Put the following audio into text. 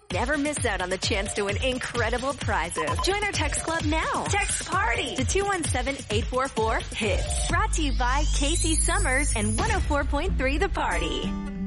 Never miss out on the chance to win incredible prizes. Join our text club now. Text PARTY to 217-844-HITS. Brought to you by Casey Summers and 104.3 The Party.